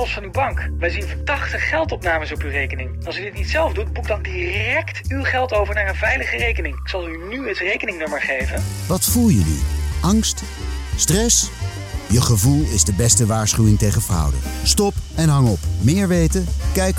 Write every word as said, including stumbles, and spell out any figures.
van uw bank. Wij zien verdachte geldopnames op uw rekening. Als u dit niet zelf doet, boek dan direct uw geld over naar een veilige rekening. Ik zal u nu het rekeningnummer geven. Wat voel je nu? Angst? Stress? Je gevoel is de beste waarschuwing tegen fraude. Stop en hang op. Meer weten? Kijk